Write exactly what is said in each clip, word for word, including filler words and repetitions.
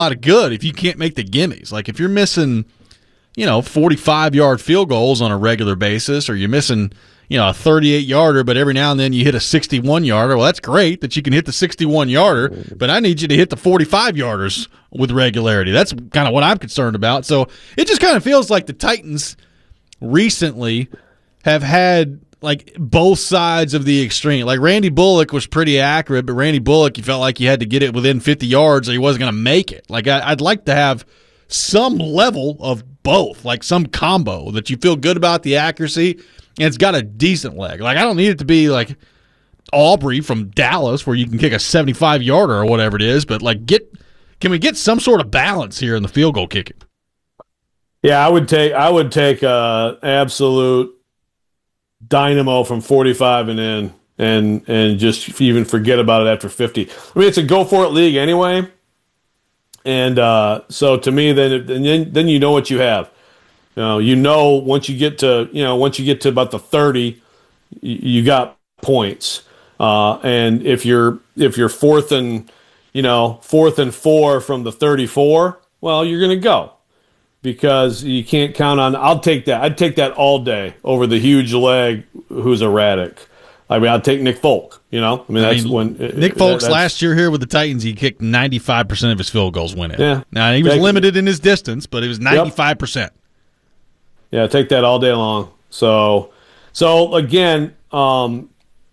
lot of good if you can't make the gimmies. Like if you're missing, you know, forty-five-yard field goals on a regular basis, or you're missing, you know, a thirty-eight-yarder, but every now and then you hit a sixty-one-yarder. Well, that's great that you can hit the sixty-one-yarder, but I need you to hit the forty-five-yarders with regularity. That's kind of what I'm concerned about. So it just kind of feels like the Titans recently have had like both sides of the extreme. Like Randy Bullock was pretty accurate, but Randy Bullock, you felt like you had to get it within fifty yards or he wasn't going to make it. Like I, I'd like to have some level of both, like some combo that you feel good about the accuracy and it's got a decent leg. Like I don't need it to be like Aubrey from Dallas where you can kick a seventy-five-yarder or whatever it is, but like get can we get some sort of balance here in the field goal kicking? Yeah, I would take I would take uh absolute dynamo from forty-five and in and and just even forget about it after fifty. I mean, it's a go for it league anyway. And uh, so to me, then then then you know what you have. You know, you know once you get to you know once you get to about the thirty, you, you got points. Uh, and if you're if you're fourth and you know fourth and four from the thirty-four, well, you're gonna go because you can't count on. I'll take that. I'd take that all day over the huge leg who's erratic. I mean, I'd take Nick Folk, you know? I mean, that's I mean, when... Nick Folk's last year here with the Titans, he kicked ninety-five percent of his field goals win in. Yeah. Now, he was take, limited in his distance, but it was ninety-five percent. Yep. Yeah, take that all day long. So, so again, um,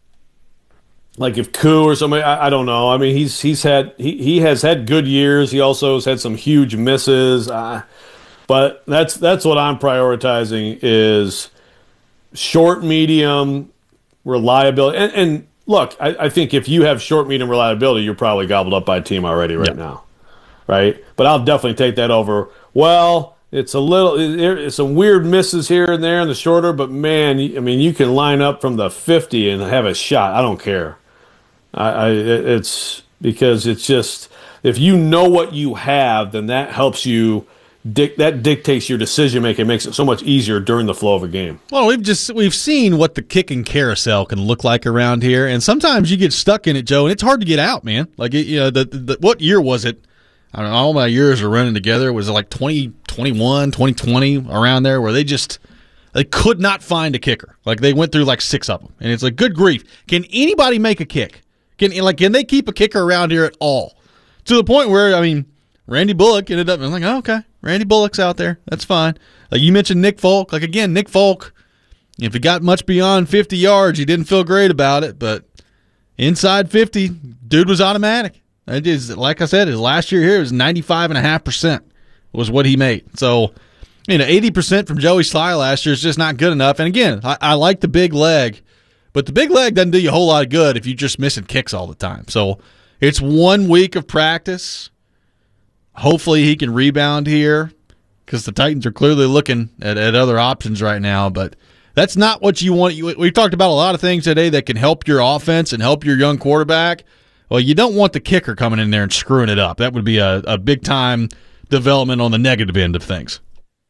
like if Koo or somebody, I, I don't know. I mean, he's he's had... He, he has had good years. He also has had some huge misses. Uh, but that's that's what I'm prioritizing is short, medium... reliability. And, and look, I, I think if you have short, medium reliability, you're probably gobbled up by a team already right yep. now. Right? But I'll definitely take that over. Well, it's a little, it's some weird misses here and there in the shorter, but man, I mean, you can line up from the fifty and have a shot. I don't care. I, I it's because it's just, if you know what you have, then that helps you. Dic- that dictates your decision making, makes it so much easier during the flow of a game. Well, we've just we've seen what the kicking carousel can look like around here, and sometimes you get stuck in it, Joe, and it's hard to get out, man. Like it, you know, the, the what year was it? I don't know. All my years are running together. Was it like twenty twenty-one, twenty twenty around there, where they just they could not find a kicker. Like they went through like six of them, and it's like, good grief, can anybody make a kick? Can like can they keep a kicker around here at all? To the point where I mean, Randy Bullock ended up. I'm like, oh, okay. Randy Bullock's out there. That's fine. Like you mentioned Nick Folk. Like, again, Nick Folk, if he got much beyond fifty yards, he didn't feel great about it. But inside fifty, dude was automatic. It is, like I said, his last year here was ninety-five point five percent was what he made. So, you know, eighty percent from Joey Sly last year is just not good enough. And, again, I, I like the big leg. But the big leg doesn't do you a whole lot of good if you're just missing kicks all the time. So it's one week of practice. Hopefully he can rebound here because the Titans are clearly looking at, at other options right now. But that's not what you want. We've talked about a lot of things today that can help your offense and help your young quarterback. Well, you don't want the kicker coming in there and screwing it up. That would be a, a big-time development on the negative end of things.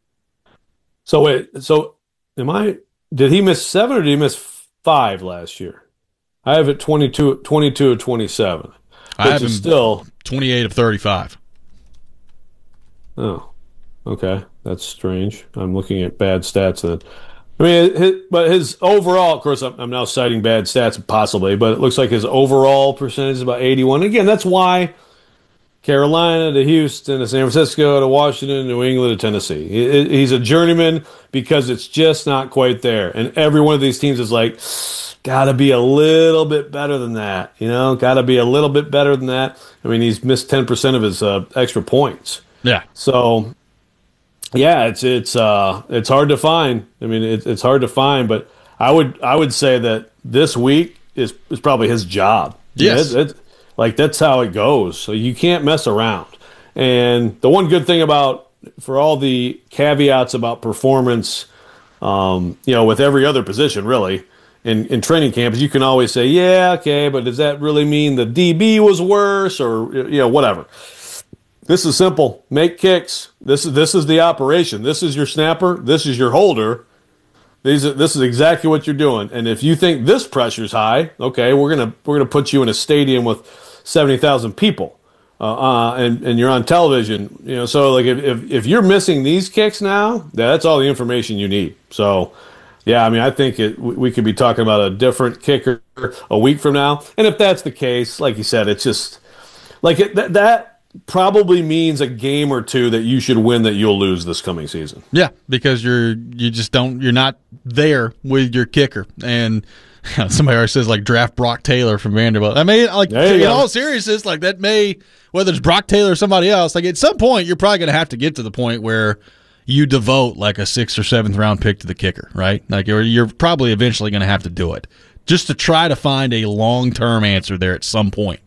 So wait, so am I – did he miss seven or did he miss five last year? I have it twenty-two, twenty-two of twenty-seven. I have him still twenty-eight of thirty-five. Oh, okay. That's strange. I'm looking at bad stats then. I mean, his, but his overall, of course, I'm, I'm now citing bad stats possibly, but it looks like his overall percentage is about eighty-one. Again, that's why Carolina to Houston to San Francisco to Washington, New England to Tennessee. He, he's a journeyman because it's just not quite there. And every one of these teams is like, got to be a little bit better than that. You know, got to be a little bit better than that. I mean, he's missed ten percent of his uh, extra points. Yeah. So, yeah, it's it's uh it's hard to find. I mean, it's it's hard to find, but I would I would say that this week is is probably his job. Yes. It, it, like that's how it goes. So you can't mess around. And the one good thing about for all the caveats about performance, um, you know, with every other position really in in training camp is you can always say, yeah, okay, but does that really mean the D B was worse or you know whatever. This is simple. Make kicks. This is this is the operation. This is your snapper. This is your holder. These are, this is exactly what you're doing. And if you think this pressure's high, okay, we're gonna we're gonna put you in a stadium with seventy thousand people. uh, uh, and and you're on television. You know, so like if, if if you're missing these kicks now, that's all the information you need. So, yeah, I mean, I think it we could be talking about a different kicker a week from now. And if that's the case, like you said, it's just like it, that that probably means a game or two that you should win that you'll lose this coming season. Yeah, because you're you just don't you're not there with your kicker. And you know, somebody already says like draft Brock Taylor from Vanderbilt. I mean, like in go. all seriousness, like that may, whether it's Brock Taylor or somebody else, like at some point you're probably going to have to get to the point where you devote like a sixth or seventh round pick to the kicker, right? Like you're, you're probably eventually going to have to do it just to try to find a long term answer there at some point.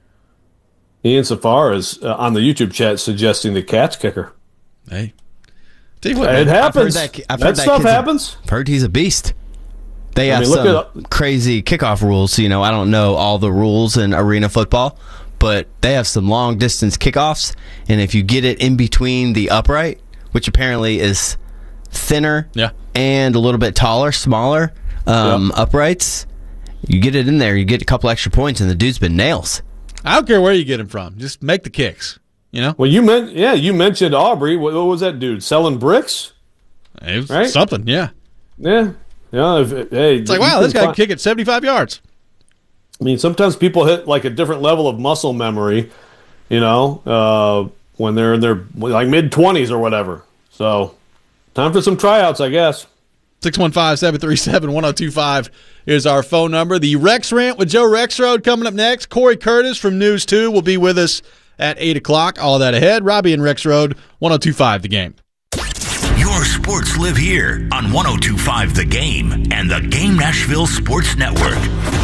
Ian Safar is uh, on the YouTube chat suggesting the Cats kicker. Hey, tell you what, it happens. I've heard that, I've that heard stuff that happens. A, I've heard he's a beast. They I have mean, some crazy kickoff rules. You know, I don't know all the rules in arena football, but they have some long distance kickoffs, and if you get it in between the upright, which apparently is thinner yeah. and a little bit taller, smaller um, yep. uprights, you get it in there, you get a couple extra points, and the dude's been nails. I don't care where you get him from. Just make the kicks, you know? Well, you meant, yeah, you mentioned Aubrey. What, what was that dude? Selling bricks? It was right? something, yeah. Yeah. Yeah. If, hey, it's like, wow, this guy can kick it seventy-five yards. I mean, sometimes people hit like a different level of muscle memory, you know, uh, when they're in their like mid-twenties or whatever. So, time for some tryouts, I guess. six one five, seven three seven, one oh two five is our phone number. The Rex Rant with Joe Rexrode coming up next. Corey Curtis from News two will be with us at eight o'clock. All that ahead. Robbie and Rexrode, one oh two five The Game. Your sports live here on one oh two five The Game and the Game Nashville Sports Network.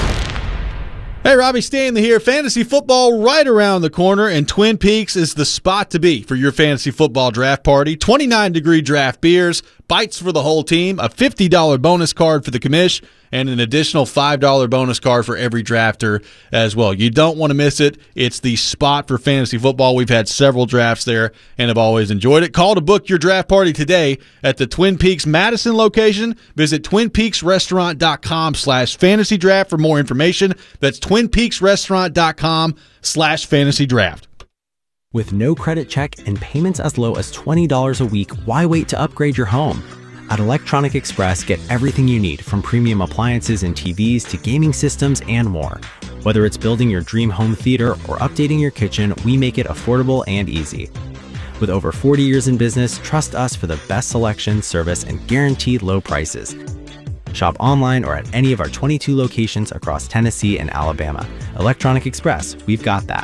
Hey, Robbie Stanley here. Fantasy football right around the corner, and Twin Peaks is the spot to be for your fantasy football draft party. twenty-nine degree draft beers, bites for the whole team, a fifty dollars bonus card for the commish, and an additional five dollars bonus card for every drafter as well. You don't want to miss it. It's the spot for fantasy football. We've had several drafts there and have always enjoyed it. Call to book your draft party today at the Twin Peaks Madison location. Visit twinpeaksrestaurant.com slash fantasy draft for more information. That's twinpeaksrestaurant.com slash fantasy draft. With no credit check and payments as low as twenty dollars a week, why wait to upgrade your home? At Electronic Express, get everything you need, from premium appliances and T Vs to gaming systems and more. Whether it's building your dream home theater or updating your kitchen, we make it affordable and easy. With over forty years in business, trust us for the best selection, service, and guaranteed low prices. Shop online or at any of our twenty-two locations across Tennessee and Alabama. Electronic Express, we've got that.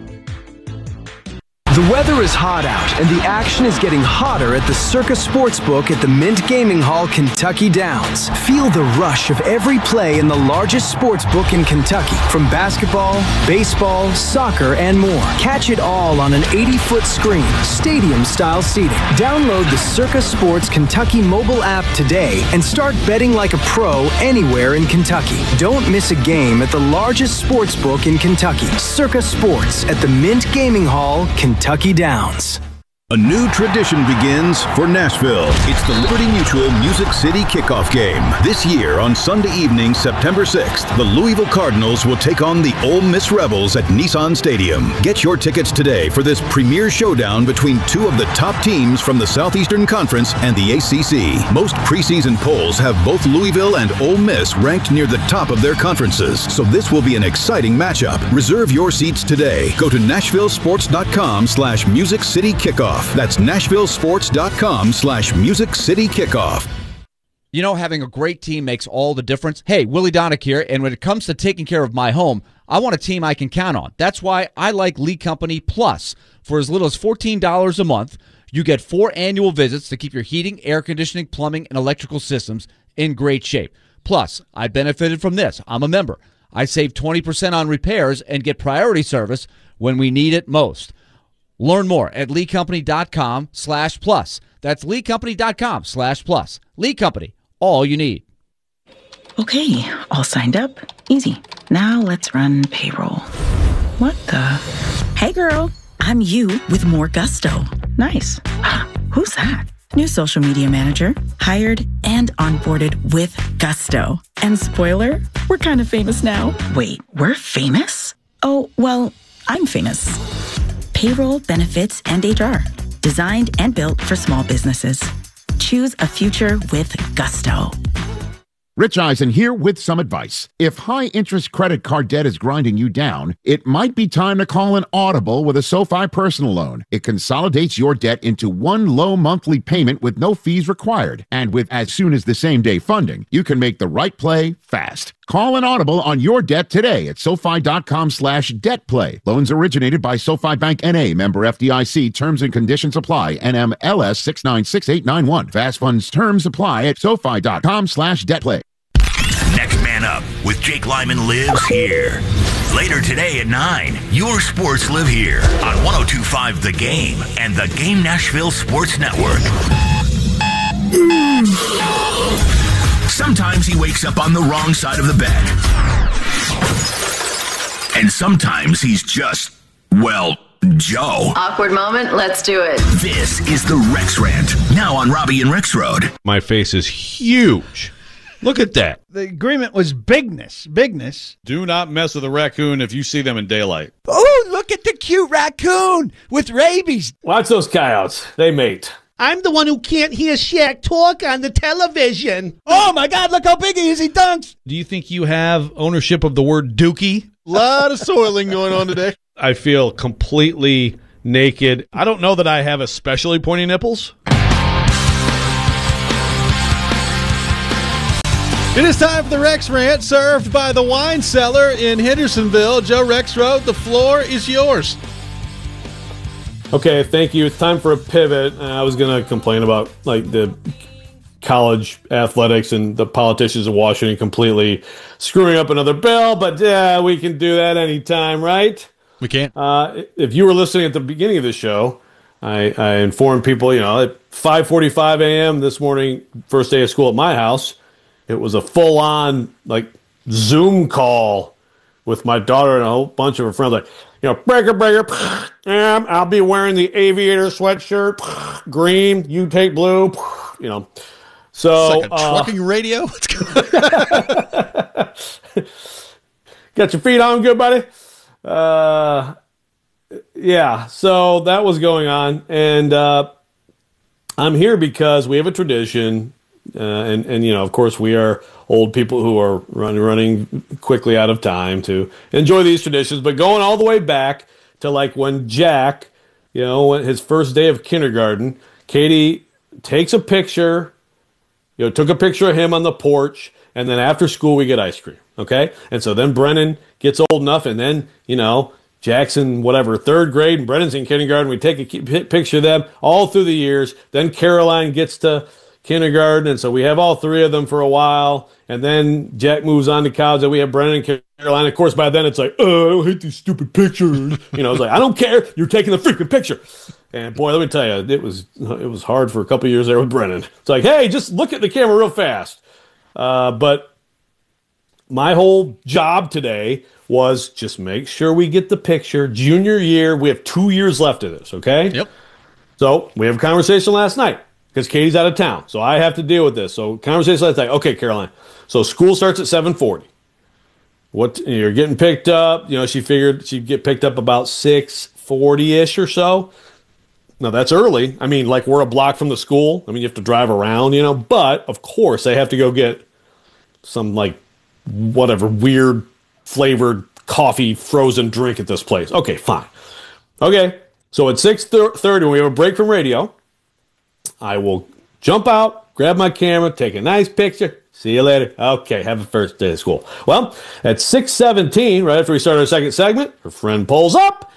The weather is hot out, and the action is getting hotter at the Circa Sportsbook at the Mint Gaming Hall, Kentucky Downs. Feel the rush of every play in the largest sportsbook in Kentucky, from basketball, baseball, soccer, and more. Catch it all on an eighty-foot screen, stadium-style seating. Download the Circa Sports Kentucky mobile app today and start betting like a pro anywhere in Kentucky. Don't miss a game at the largest sportsbook in Kentucky. Circa Sports at the Mint Gaming Hall, Kentucky. Kentucky Downs. A new tradition begins for Nashville. It's the Liberty Mutual Music City Kickoff Game. This year on Sunday evening, September sixth, the Louisville Cardinals will take on the Ole Miss Rebels at Nissan Stadium. Get your tickets today for this premier showdown between two of the top teams from the Southeastern Conference and the A C C. Most preseason polls have both Louisville and Ole Miss ranked near the top of their conferences, so this will be an exciting matchup. Reserve your seats today. Go to nashvillesports.com slash Music City Kickoff. That's nashvillesports.com slash Music City Kickoff. You know, having a great team makes all the difference. Hey, Willie Donick here, and when it comes to taking care of my home, I want a team I can count on. That's why I like Lee Company Plus. For as little as fourteen dollars a month, you get four annual visits to keep your heating, air conditioning, plumbing, and electrical systems in great shape. Plus, I benefited from this. I'm a member. I save twenty percent on repairs and get priority service when we need it most. Learn more at leecompany.com slash plus. That's leecompany.com slash plus. Lee Company, all you need. Okay, all signed up. Easy. Now let's run payroll. What the? Hey girl, I'm you with more gusto. Nice. Who's that? New social media manager. Hired and onboarded with gusto. And spoiler, we're kind of famous now. Wait, we're famous? Oh, well, I'm famous. Payroll, benefits, and H R. Designed and built for small businesses. Choose a future with Gusto. Rich Eisen here with some advice. If high-interest credit card debt is grinding you down, it might be time to call an audible with a SoFi personal loan. It consolidates your debt into one low monthly payment with no fees required. And with as soon as the same day funding, you can make the right play fast. Call an audible on your debt today at SoFi.com slash debt play. Loans originated by SoFi Bank N A, member F D I C. Terms and conditions apply. N M L S six nine six eight nine one. Fast funds terms apply at SoFi.com slash debt play. Next Man Up with Jake Lyman lives here. Later today at nine, your sports live here on one oh two point five The Game and the Game Nashville Sports Network. Sometimes he wakes up on the wrong side of the bed. And sometimes he's just, well, Joe. Awkward moment, let's do it. This is the Rex Rant, now on Robbie and Rex Road. My face is huge. Look at that. The agreement was bigness. Bigness. Do not mess with a raccoon if you see them in daylight. Oh, look at the cute raccoon with rabies. Watch those coyotes. They mate. I'm the one who can't hear Shaq talk on the television. Oh, my God, look how big he is. He dunks. Do you think you have ownership of the word dookie? A lot of soiling going on today. I feel completely naked. I don't know that I have especially pointy nipples. It is time for the Rex Rant, served by the Wine Cellar in Hendersonville. Joe Rexrode, the floor is yours. Okay, thank you. It's time for a pivot. Uh, I was going to complain about like the college athletics and the politicians of Washington completely screwing up another bill, but yeah, we can do that anytime, right? We can't. Uh, if you were listening at the beginning of the show, I, I informed people, you know, at five forty-five a.m. this morning, first day of school at my house, it was a full-on, like, Zoom call with my daughter and a whole bunch of her friends. Like, you know, breaker, breaker, um, I'll be wearing the aviator sweatshirt, green, you take blue, you know. So, it's like a uh, trucking radio? What's going on? Got your feet on good, buddy? Uh, yeah, so that was going on. And uh, I'm here because we have a tradition. Uh, and, and, you know, of course, we are old people who are run, running quickly out of time to enjoy these traditions. But going all the way back to, like, when Jack, you know, his first day of kindergarten, Katie takes a picture, you know, took a picture of him on the porch, and then after school we get ice cream, okay? And so then Brennan gets old enough, and then, you know, Jackson, whatever, third grade, and Brennan's in kindergarten. We take a picture of them all through the years. Then Caroline gets to kindergarten, and so we have all three of them for a while, and then Jack moves on to college, and we have Brennan and Caroline. Of course, by then it's like, oh, I hate these stupid pictures. You know, it's like, I don't care. You're taking the freaking picture. And boy, let me tell you, it was it was hard for a couple of years there with Brennan. It's like, hey, just look at the camera real fast. Uh, but my whole job today was just make sure we get the picture. Junior year, we have two years left of this, okay? Yep. So we have a conversation last night because Katie's out of town, so I have to deal with this. So conversation last night. Okay, Caroline. So school starts at seven forty. What you're getting picked up? You know, she figured she'd get picked up about six forty-ish or so. Now, that's early. I mean, like, we're a block from the school. I mean, you have to drive around, you know. But, of course, they have to go get some, like, whatever, weird flavored coffee frozen drink at this place. Okay, fine. Okay, so at six thirty, when we have a break from radio, I will jump out, grab my camera, take a nice picture. See you later. Okay, have a first day of school. Well, at six seventeen, right after we start our second segment, her friend pulls up.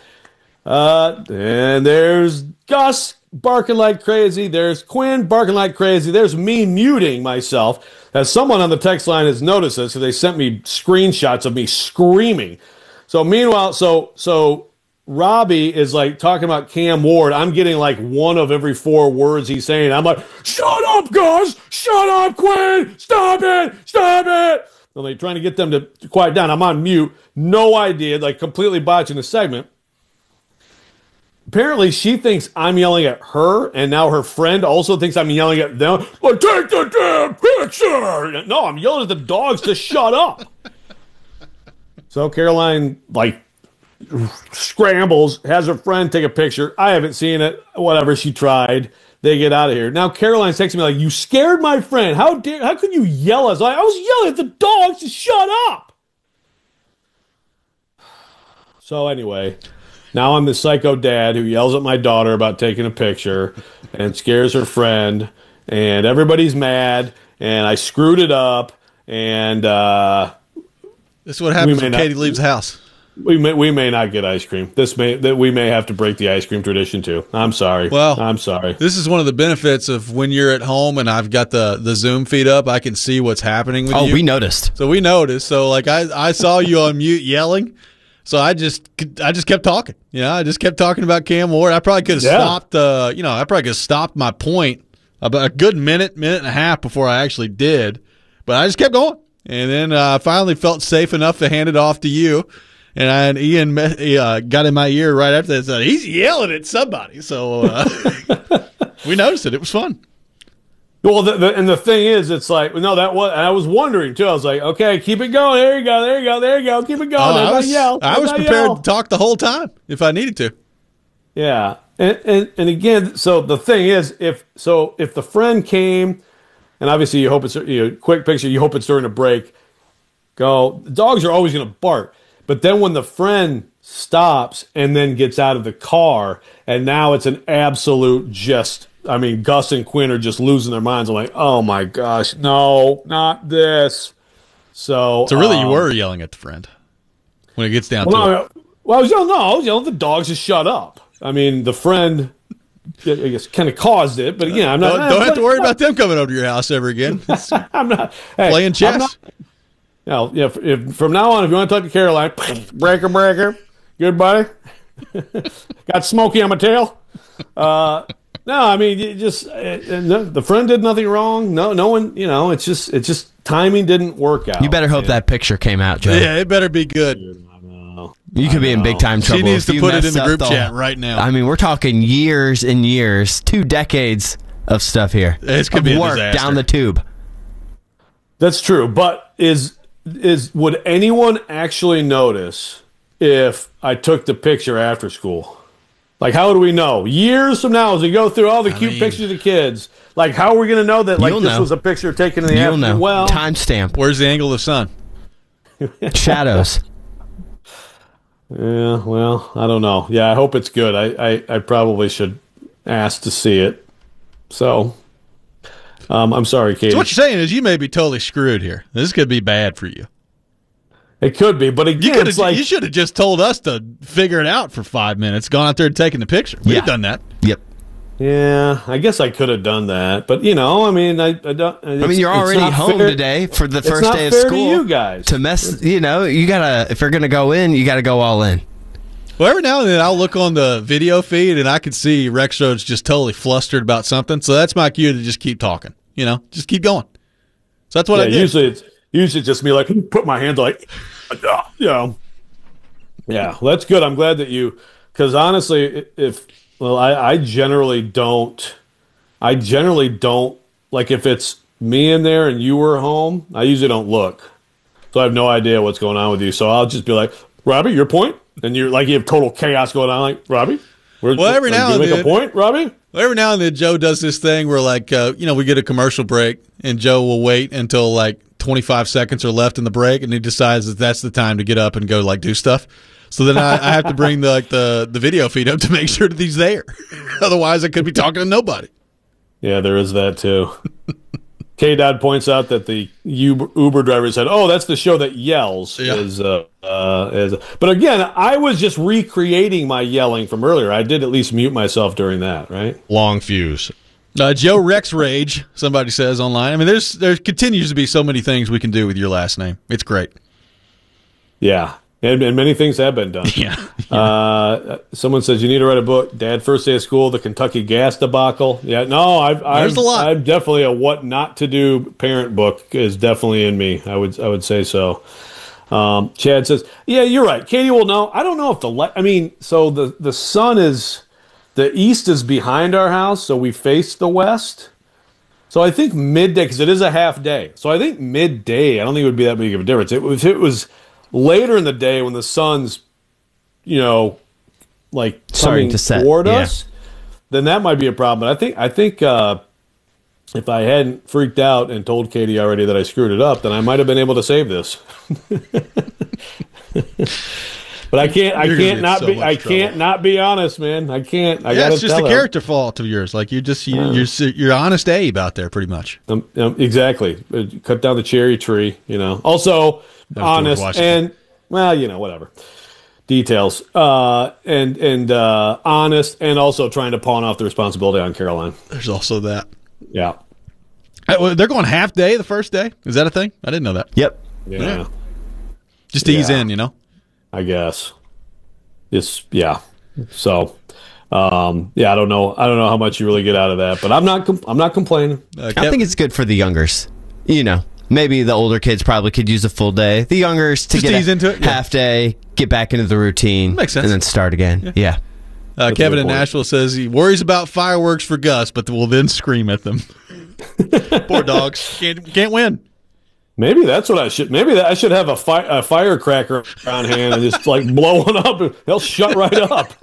Uh, and there's Gus barking like crazy. There's Quinn barking like crazy. There's me muting myself. As someone on the text line has noticed this, so they sent me screenshots of me screaming. So meanwhile, so so Robbie is like talking about Cam Ward. I'm getting like one of every four words he's saying. I'm like, shut up, Gus! Shut up, Quinn! Stop it! Stop it! I'm like trying to get them to quiet down. I'm on mute. No idea. Like completely botching the segment. Apparently, she thinks I'm yelling at her, and now her friend also thinks I'm yelling at them. Like, take the damn picture! No, I'm yelling at the dogs to shut up. So Caroline, like, scrambles, has her friend take a picture. I haven't seen it. Whatever, she tried. They get out of here. Now Caroline's texting me like, "You scared my friend. How dare? How could you yell at us?" Like, I was yelling at the dogs to shut up. So anyway, now I'm the psycho dad who yells at my daughter about taking a picture and scares her friend, and everybody's mad, and I screwed it up, and uh, this is what happens when not, Katie leaves the house. We may we may not get ice cream. This may that we may have to break the ice cream tradition too. I'm sorry. Well, I'm sorry. This is one of the benefits of when you're at home and I've got the, the Zoom feed up. I can see what's happening with oh, you. we noticed. So we noticed. So like I, I saw you on mute yelling. So I just I just kept talking. You know, I just kept talking about Cam Ward. I probably could have Yeah. stopped. Uh, you know, I probably could have stopped my point about a good minute, minute and a half before I actually did. But I just kept going, and then I uh, finally felt safe enough to hand it off to you. And, I, and Ian uh, got in my ear right after that. Said, he's yelling at somebody. So uh, we noticed it. It was fun. Well, the, the, and the thing is, it's like, no, that was, and I was wondering too. I was like, okay, keep it going. There you go. There you go. There you go. Keep it going. Oh, I Everybody was, yell. I was Everybody prepared yell. to talk the whole time if I needed to. Yeah. And, and, and again, so the thing is, if, so if the friend came, and obviously you hope it's, you know, quick picture, you hope it's during a break, go, the dogs are always going to bark. But then when the friend stops and then gets out of the car, and now it's an absolute just, I mean, Gus and Quinn are just losing their minds. I'm like, oh my gosh, no, not this. So, So really, um, you were yelling at the friend when it gets down well, to no, it. well, I was yelling, no, I was yelling at the dogs to shut up. I mean, the friend, I guess, kind of caused it, but again, I'm not. Don't, don't have to worry about them coming over to your house ever again. It's I'm not hey, playing chess. I'm not, you know, yeah, if, if, from now on, if you want to talk to Caroline, breaker, breaker, good buddy. Got Smokey on my tail. Uh, no, I mean, you just uh, no, the friend did nothing wrong. No, no one, you know, it's just, it's just timing didn't work out. You better hope that picture came out, Joe. Yeah, it better be good. You could be in big time trouble. She needs if to you put it mess in the up group the- chat right now. I mean, we're talking years and years, two decades of stuff here. This could of be a work disaster. down the tube. That's true, but is is would anyone actually notice if I took the picture after school? Like, how do we know? Years from now, as we go through all the I cute mean- pictures of the kids, like, how are we going to know that, like, You'll this know. was a picture taken in the You'll afternoon? know. Well, Timestamp. Where's the angle of the sun? Shadows. yeah, well, I don't know. Yeah, I hope it's good. I, I, I probably should ask to see it. So, um, I'm sorry, Katie. So what you're saying is you may be totally screwed here. This could be bad for you. It could be, but You again, could it's have. like, You should have just told us to figure it out for five minutes. Gone out there and taken the picture. We've Yeah. done that. Yep. yeah, I guess I could have done that, but you know, I mean, I, I don't. I mean, you're already home today for the It's first not day of fair to school. you guys. To mess, you know, you gotta. If you're gonna go in, you gotta go all in. Well, every now and then I'll look on the video feed and I can see Rex Rhodes just totally flustered about something. So that's my cue to just keep talking. You know, just keep going. So that's what yeah, I did. usually it's usually just me like put my hands like, you know. Yeah, well, that's good. I'm glad that you, because honestly, if well, I, I generally don't, I generally don't like if it's me in there and you were home. I usually don't look, so I have no idea what's going on with you. So I'll just be like, Robbie, your point, and you're like you have total chaos going on. Like Robbie, where's, Well, every are you now gonna and make a then- point, Robbie. Well, every now and then Joe does this thing where, like, uh, you know, we get a commercial break and Joe will wait until like twenty-five seconds are left in the break, and he decides that that's the time to get up and go like do stuff. So then I, I have to bring the like the the video feed up to make sure that he's there. Otherwise, I could be talking to nobody. Yeah, there is that too. K. Dodd points out that the Uber, Uber driver said, "Oh, that's the show that yells." Yeah. Is uh, uh, is. But again, I was just recreating my yelling from earlier. I did at least mute myself during that, right? Long fuse. Uh, Joe Rex Rage, somebody says online. I mean, there's there continues to be so many things we can do with your last name. It's great. Yeah, and, and many things have been done. Yeah. Uh, someone says you need to write a book. Dad, first day of school, the Kentucky gas debacle. Yeah, no, I've, I've There's a lot. I'm definitely a what not to do parent book is definitely in me. I would I would say so. Um, Chad says, yeah, you're right. Katie will know. I don't know if the le- I mean, so the the sun is the east is behind our house, so we face the west. So I think midday, because it is a half day. So I think midday, I don't think it would be that big of a difference. It, if it was later in the day when the sun's you know, like Starting coming to set, toward yeah. us, then that might be a problem. But I think I think uh, if I hadn't freaked out and told Katie already that I screwed it up, then I might have been able to save this. But I can't. I You're gonna can't be in not so be. much I trouble. can't not be honest, man. I can't. I yeah, gotta it's just tell a her. character fault of yours. Like you just you, Yeah. you're you're honest Abe out there, pretty much. Um, um, exactly. Uh, Cut down the cherry tree. You know. Also George honest Washington. and well, you know, whatever details. Uh, and and uh, honest, and also trying to pawn off the responsibility on Caroline. There's also that. Yeah. Uh, well, They're going half day the first day. Is that a thing? I didn't know that. Yep. Yeah. Yeah. Just to ease Yeah. in, you know. I guess. It's yeah. So, um, yeah, I don't know. I don't know how much you really get out of that, but I'm not. Com- I'm not complaining. Uh, I think it's good for the youngers. You know, maybe the older kids probably could use a full day. The youngers to Just get ease a into it, yeah. half day, get back into the routine, Makes sense. and then start again. Yeah. Uh, That's a Kevin good in point. Nashville says he worries about fireworks for Gus, but will then scream at them. Poor dogs can't can't win. Maybe that's what I should. Maybe that I should have a, fi- a firecracker on hand and just like blow one up. And they'll shut right up.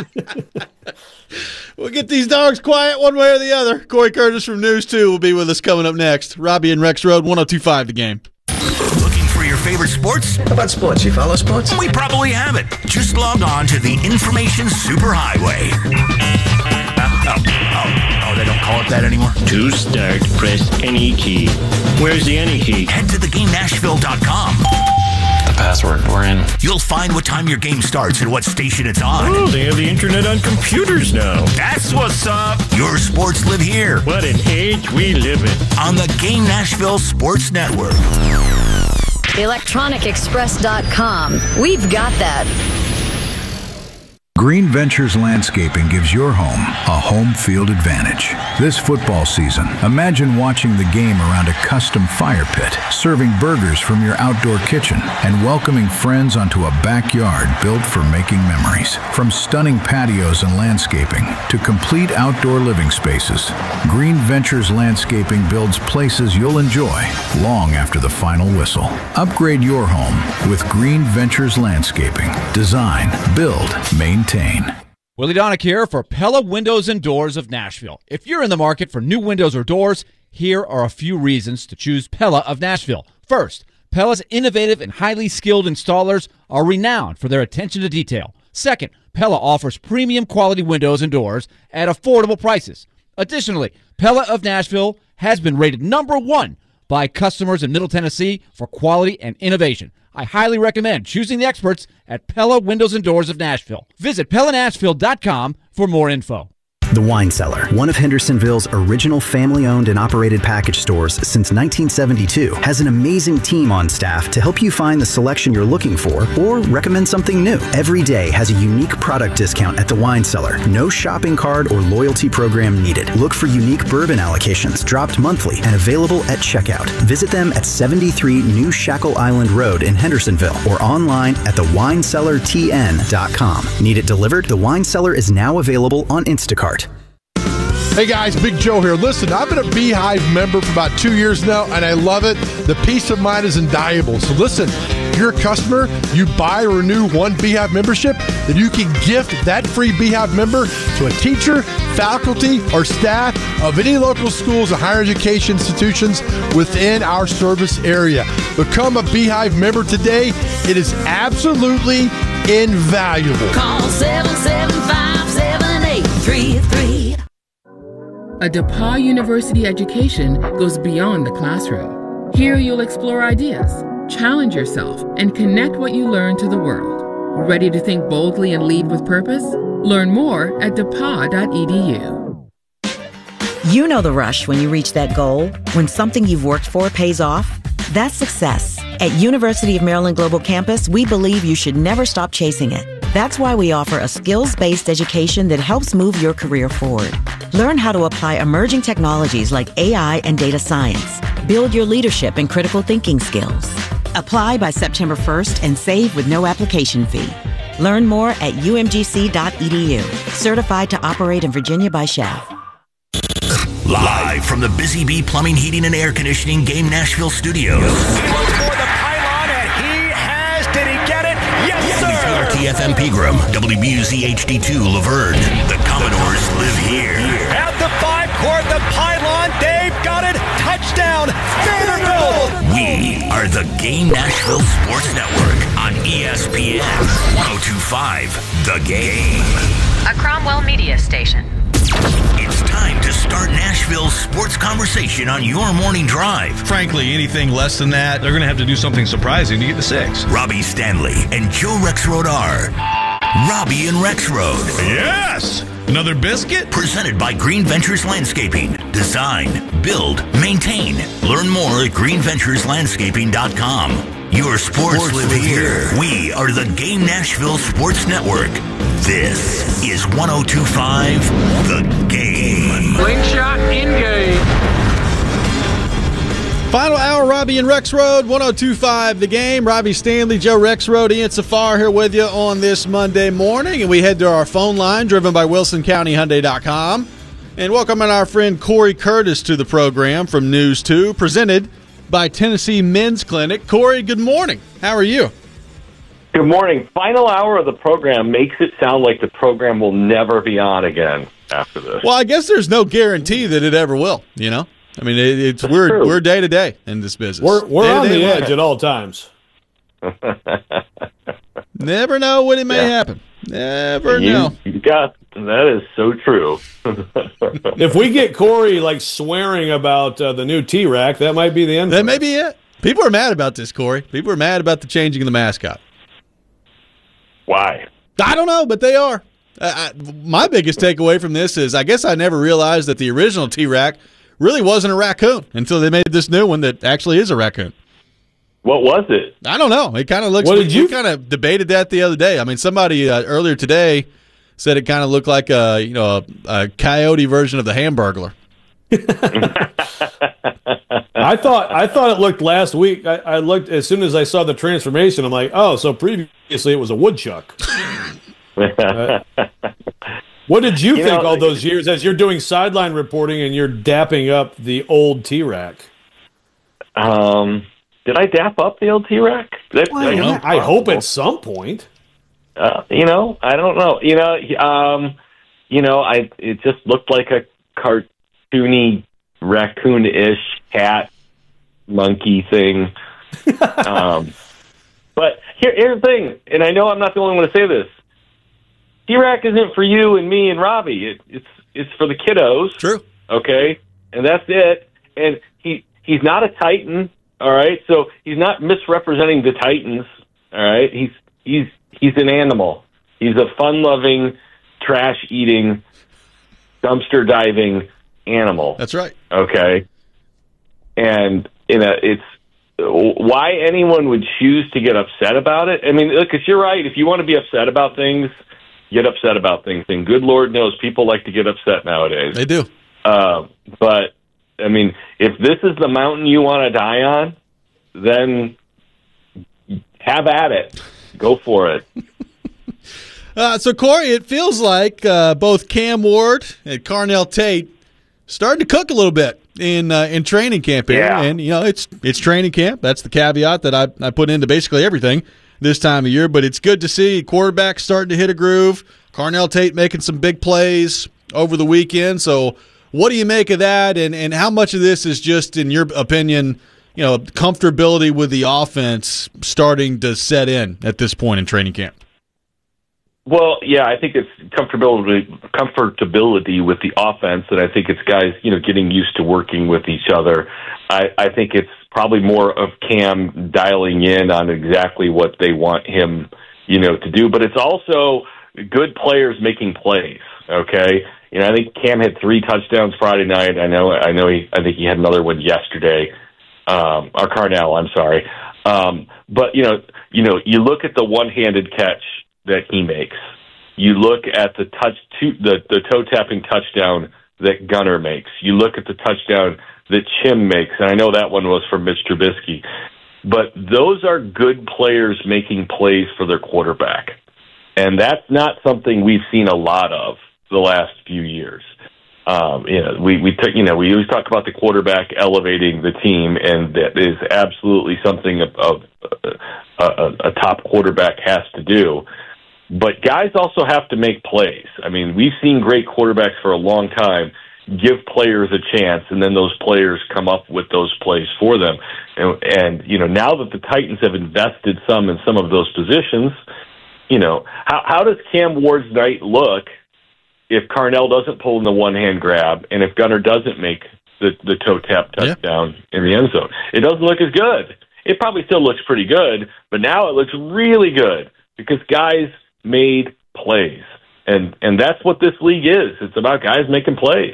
We'll get these dogs quiet one way or the other. Corey Curtis from News two will be with us coming up next. Robbie and Rex Road, one oh two point five The Game. Looking for your favorite sports? How about sports? You follow sports? We probably have it. Just log on to the Information Superhighway. Uh, oh, oh, oh, they don't call it that anymore? To start, press any key. Where's the any key? Head to the game nashville dot com. The password. We're in. You'll find what time your game starts and what station it's on. Oh, they have the internet on computers now. That's what's up. Your sports live here. What an age we live in. On the Game Nashville Sports Network. electronic express dot com. We've got that. Green Ventures Landscaping gives your home a home field advantage. This football season, imagine watching the game around a custom fire pit, serving burgers from your outdoor kitchen, and welcoming friends onto a backyard built for making memories. From stunning patios and landscaping to complete outdoor living spaces, Green Ventures Landscaping builds places you'll enjoy long after the final whistle. Upgrade your home with Green Ventures Landscaping. Design, build, maintain. Willie Donick here for Pella Windows and Doors of Nashville. If you're in the market for new windows or doors, here are a few reasons to choose Pella of Nashville. First, Pella's innovative and highly skilled installers are renowned for their attention to detail. Second, Pella offers premium quality windows and doors at affordable prices. Additionally, Pella of Nashville has been rated number one by customers in Middle Tennessee for quality and innovation. I highly recommend choosing the experts at Pella Windows and Doors of Nashville. Visit pella nashville dot com for more info. The Wine Cellar, one of Hendersonville's original family-owned and operated package stores since nineteen seventy-two, has an amazing team on staff to help you find the selection you're looking for or recommend something new. Every day has a unique product discount at The Wine Cellar. No shopping card or loyalty program needed. Look for unique bourbon allocations dropped monthly and available at checkout. Visit them at seventy-three New Shackle Island Road in Hendersonville or online at the wine cellar t n dot com. Need it delivered? The Wine Cellar is now available on Instacart. Hey guys, Big Joe here. Listen, I've been a Beehive member for about two years now, and I love it. The peace of mind is invaluable. So listen, if you're a customer, you buy or renew one Beehive membership, then you can gift that free Beehive member to a teacher, faculty, or staff of any local schools and higher education institutions within our service area. Become a Beehive member today. It is absolutely invaluable. Call seven seven five, seven eight three three. A DePauw University education goes beyond the classroom. Here you'll explore ideas, challenge yourself, and connect what you learn to the world. Ready to think boldly and lead with purpose? Learn more at depaw dot e d u. You know the rush when you reach that goal, when something you've worked for pays off. That's success. At University of Maryland Global Campus, we believe you should never stop chasing it. That's why we offer a skills-based education that helps move your career forward. Learn how to apply emerging technologies like A I and data science. Build your leadership and critical thinking skills. Apply by September first and save with no application fee. Learn more at u m g c dot e d u. Certified to operate in Virginia by S H A F. Live from the Busy Bee Plumbing, Heating, and Air Conditioning Game Nashville studios. For the pylon, and he has. Did he get it? Yes, sir. W T C F M Pegram, W B U Z H D two Laverne. The Commodores live here. At the five court, the pylon, Dave got it. Touchdown, Vanderbilt. We are the Game Nashville Sports Network on E S P N one oh two point five. The Game. A Cromwell Media Station. It's time to start Nashville's sports conversation on your morning drive. Frankly, anything less than that, they're going to have to do something surprising to get to six. Robbie Stanley and Joe Rexrode are Robbie and Rexrode. Yes! Another biscuit? Presented by Green Ventures Landscaping. Design, build, maintain. Learn more at green ventures landscaping dot com. Your sports, sports live, live here. here. We are the Game Nashville Sports Network. This is one oh two point five The Game. Slingshot in game. Final hour, Robbie and Rexrode, one oh two point five The Game. Robbie Stanley, Joe Rexrode, Ian Safar here with you on this Monday morning. And we head to our phone line, driven by Wilson County Hyundai dot com. And welcoming our friend Corey Curtis to the program from News two, presented by Tennessee Men's Clinic. Corey, good morning. How are you? Good morning. Final hour of the program makes it sound like the program will never be on again after this. Well, I guess there's no guarantee that it ever will, you know? I mean, it, it's That's we're true. we're day to day in this business. We're we're on Day-to-day the life. edge at all times. Never know when it may Yeah. happen. Never you, know. You got that is so true. If we get Corey like swearing about uh, the new T-Rack, that might be the end. That may be it. People are mad about this, Corey. People are mad about the changing of the mascot. Why? I don't know, but they are. Uh, I, my biggest takeaway from this is I guess I never realized that the original T-Rack really wasn't a raccoon until they made this new one that actually is a raccoon. What was it? I don't know. It kind of looks. What We, did you- we kind of debated that the other day. I mean, somebody uh, earlier today said it kind of looked like a you know a, a coyote version of the Hamburglar. I thought I thought it looked last week. I, I looked as soon as I saw the transformation. I'm like, oh, so previously it was a woodchuck. Uh, what did you, You think know, all those years as you're doing sideline reporting and you're dapping up the old T-Rack? Um, did I dap up the old T-Rack? That- Well, I, know, I hope at some point. Uh, you know, I don't know. You know, um, you know, I it just looked like a cartoony raccoon-ish cat monkey thing. um, but here, here's the thing, and I know I'm not the only one to say this. T-Rack isn't for you and me and Robbie. It, it's it's for the kiddos. True. Okay, and that's it. And he he's not a Titan. All right, so he's not misrepresenting the Titans. All right, he's he's he's an animal. He's a fun-loving, trash-eating, dumpster diving animal. That's right. Okay, and you know it's why anyone would choose to get upset about it. I mean, look, 'cause you're right. If you want to be upset about things, get upset about things. And good Lord knows people like to get upset nowadays. They do. Uh, but I mean, if this is the mountain you want to die on, then have at it. Go for it. Uh, so, Corey, it feels like uh, both Cam Ward and Carnell Tate starting to cook a little bit in uh, in training camp here. Yeah. And, you know, it's it's training camp. That's the caveat that I, I put into basically everything this time of year. But it's good to see quarterbacks starting to hit a groove. Carnell Tate making some big plays over the weekend. So what do you make of that? And, and how much of this is just, in your opinion, you know, comfortability with the offense starting to set in at this point in training camp? Well, yeah, I think it's comfortability, comfortability with the offense, and I think it's guys, you know, getting used to working with each other. I, I think it's probably more of Cam dialing in on exactly what they want him, you know, to do. But it's also good players making plays. Okay, you know, I think Cam had three touchdowns Friday night. I know, I know, he, I think he had another one yesterday. Um, or Carnell, I'm sorry. Um, but you know, you know, you look at the one-handed catch that he makes. You look at the touch, to, the the toe tapping touchdown that Gunner makes. You look at the touchdown that Chim makes, and I know that one was from Mitch Trubisky. But those are good players making plays for their quarterback, and that's not something we've seen a lot of the last few years. Um, you know, we we t- you know we always talk about the quarterback elevating the team, and that is absolutely something of, of uh, a, a top quarterback has to do. but guys also have to make plays. I mean, we've seen great quarterbacks for a long time give players a chance, and then those players come up with those plays for them. And, and you know, now that the Titans have invested some in some of those positions, you know, how, how does Cam Ward's night look if Carnell doesn't pull in the one-hand grab and if Gunner doesn't make the, the toe-tap touchdown yeah. in the end zone? It doesn't look as good. It probably still looks pretty good, but now it looks really good because guys made plays. And and that's what this league is. It's about guys making plays.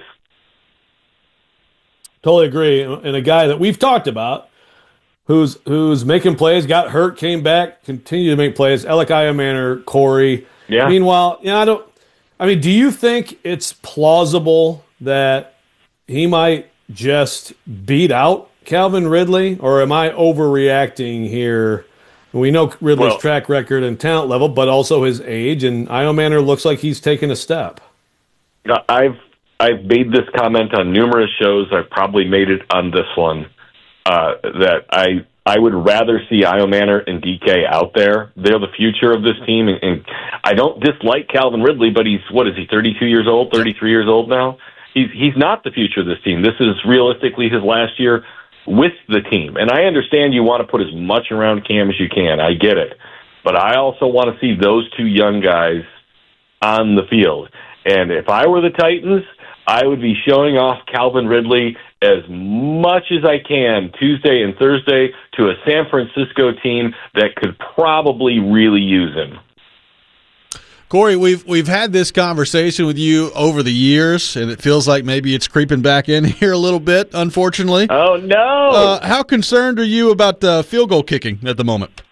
Totally agree. And a guy that we've talked about who's who's making plays, got hurt, came back, continued to make plays, Alec Iomanner, Corey. Yeah. Meanwhile, you know, I don't I mean, do you think it's plausible that he might just beat out Calvin Ridley, or am I overreacting here? We know Ridley's well, track record and talent level, but also his age, and Iomanner looks like he's taken a step. I've I've made this comment on numerous shows. I've probably made it on this one, uh, that I I would rather see Iomanner and D K out there. They're the future of this team, and, and I don't dislike Calvin Ridley, but he's, what is he, thirty-two years old, thirty-three years old now? He's he's not the future of this team. This is realistically his last year with the team. And I understand you want to put as much around Cam as you can. I get it. But I also want to see those two young guys on the field. And if I were the Titans, I would be showing off Calvin Ridley as much as I can Tuesday and Thursday to a San Francisco team that could probably really use him. Corey, we've we've had this conversation with you over the years, and it feels like maybe it's creeping back in here a little bit, unfortunately. Oh, no! Uh, how concerned are you about uh, field goal kicking at the moment?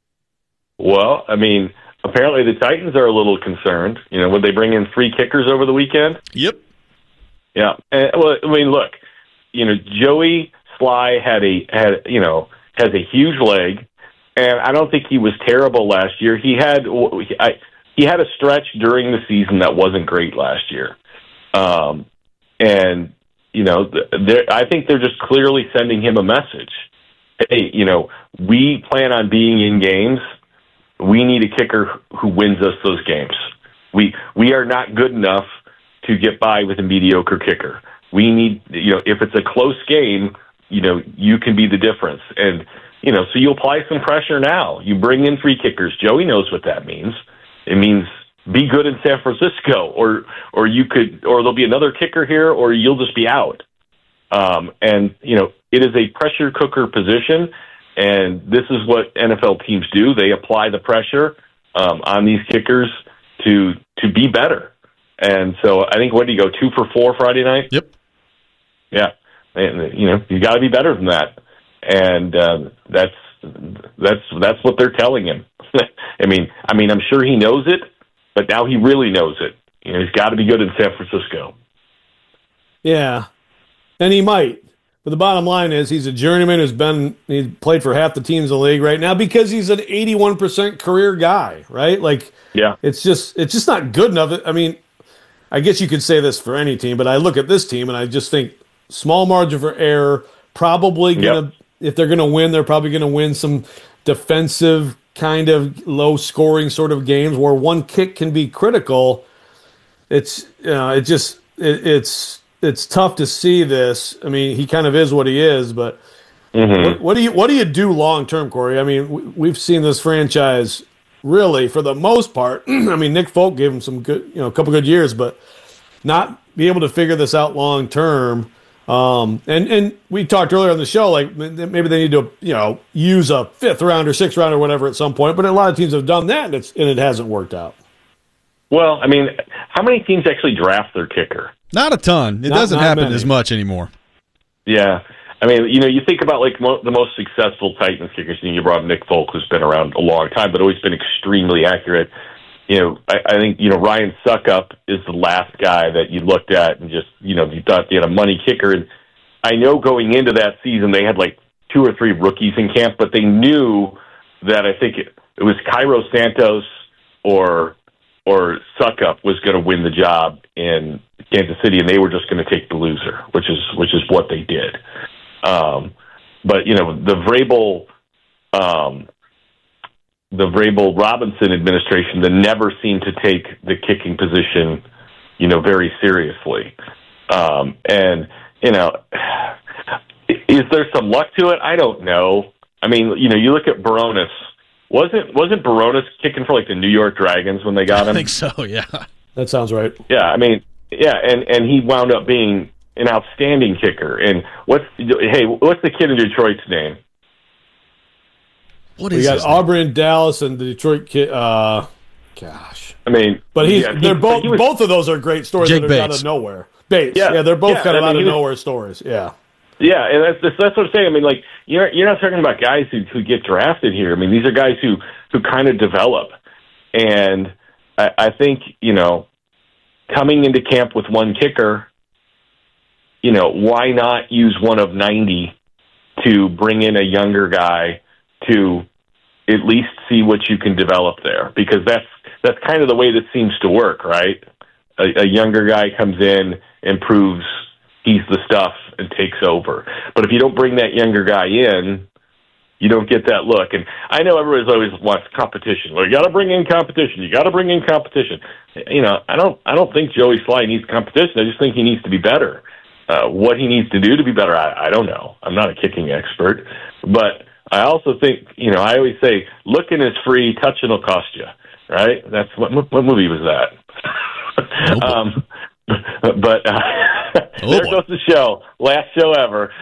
Well, I mean, apparently the Titans are a little concerned. You know, would they bring in three kickers over the weekend? Yep. Yeah. And, well, I mean, look, you know, Joey Sly had a had you know has a huge leg, and I don't think he was terrible last year. He had I, he had a stretch during the season that wasn't great last year, um, and you know, I think they're just clearly sending him a message. Hey, you know, we plan on being in games. We need a kicker who wins us those games. We we are not good enough to get by with a mediocre kicker. We need, you know, if it's a close game, you know, you can be the difference. And, you know, so you apply some pressure now. You bring in three kickers. Joey knows what that means. It means be good in San Francisco, or or you could, or there'll be another kicker here, or you'll just be out. Um, and, you know, it is a pressure cooker position, and this is what N F L teams do. They apply the pressure um, on these kickers to to be better. And so I think, what do you go, two for four Friday night? Yep. Yeah. And, you know, you got to be better than that. And uh, that's that's that's what they're telling him. I mean, I mean, I'm sure he knows it, but now he really knows it. You know, he's got to be good in San Francisco. Yeah, and he might. But the bottom line is, he's a journeyman who's been he's played for half the teams in the league right now because he's an eighty-one percent career guy, right? Like, yeah, it's just it's just not good enough. I mean, I guess you could say this for any team, but I look at this team and I just think small margin for error. Probably gonna yep. if they're gonna win, they're probably gonna win some defensive kind of low scoring sort of games where one kick can be critical. It's you know, it just it, it's. It's tough to see this. I mean, he kind of is what he is, but mm-hmm. what, what do you what do you do long term, Corey? I mean, we've seen this franchise really, for the most part. I mean, Nick Folk gave him some good, you know, a couple good years, but not be able to figure this out long term. Um, and and we talked earlier on the show, like maybe they need to, you know, use a fifth round or sixth round or whatever at some point. But a lot of teams have done that, and it's and it hasn't worked out. Well, I mean, how many teams actually draft their kicker? Not a ton. It not, doesn't not happen many. as much anymore. Yeah. I mean, you know, you think about, like, mo- the most successful Titans kickers. You know, you brought up Nick Folk, who's been around a long time, but always been extremely accurate. You know, I, I think, you know, Ryan Suckup is the last guy that you looked at and just, you know, you thought they had a money kicker. And I know going into that season they had, like, two or three rookies in camp, but they knew that I think it, it was Cairo Santos or or Suckup was going to win the job in Kansas City, and they were just going to take the loser, which is which is what they did. Um, but you know, the Vrabel, um, the Vrabel Robinson administration that never seemed to take the kicking position, you know, very seriously. Um, and, you know, is there some luck to it? I don't know. I mean, you know, you look at Baronis. Wasn't wasn't Baronis kicking for like the New York Dragons when they got him? I think so, yeah. That sounds right. Yeah, I mean, yeah, and, and he wound up being an outstanding kicker. And what's hey, what's the kid in Detroit's name? What we is got his Auburn and Dallas and the Detroit kid. Uh, gosh, I mean, but he's yeah, he- they're both he was- both of those are great stories Jake that are out Bates. of nowhere. Bates, Yeah. yeah, they're both Yeah, kind of I mean, out of he was- nowhere stories. Yeah, Yeah, and that's, that's that's what I'm saying. I mean, like you're you're not talking about guys who who get drafted here. I mean, these are guys who who kind of develop, and I, I think you know, coming into camp with one kicker, you know, why not use one of ninety to bring in a younger guy to at least see what you can develop there? Because that's that's kind of the way this seems to work, right? A, a younger guy comes in and proves he's the stuff and takes over. But if you don't bring that younger guy in, you don't get that look. And I know everybody's always wants competition. Well, you got to bring in competition. You got to bring in competition. You know, I don't. I don't think Joey Sly needs competition. I just think he needs to be better. Uh, what he needs to do to be better, I, I don't know. I'm not a kicking expert, but I also think, you know, I always say, looking is free, touching will cost you. Right? That's what. What movie was that? Oh, um, but uh, Oh, there boy. goes the show. Last show ever.